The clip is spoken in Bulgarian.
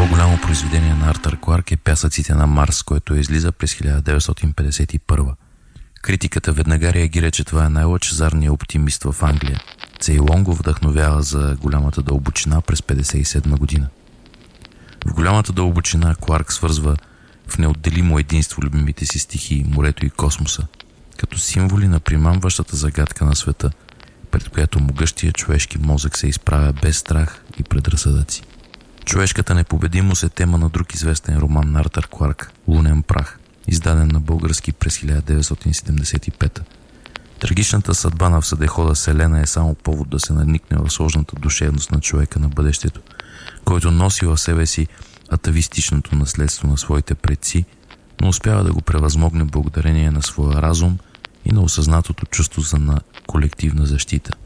по-голямо произведение на Артър Кларк е Пясъците на Марс, което излиза през 1951. Критиката веднага реагира, че това е най-лъчезарният оптимист в Англия. Цейлон го вдъхновява за Голямата дълбочина през 1957 година. В Голямата дълбочина Кларк свързва в неотделимо единство любимите си стихии, морето и космоса, като символи на примамващата загадка на света, пред която могъщия човешки мозък се изправя без страх и предразсъдъци. Човешката непобедимост е тема на друг известен роман на Артър Кларк «Лунен прах», издаден на български през 1975. Трагичната съдба на всъдехода Селена е само повод да се надникне в сложната душевност на човека на бъдещето, който носи в себе си атавистичното наследство на своите предци, но успява да го превъзмогне благодарение на своя разум и на осъзнатото чувство за колективна защита.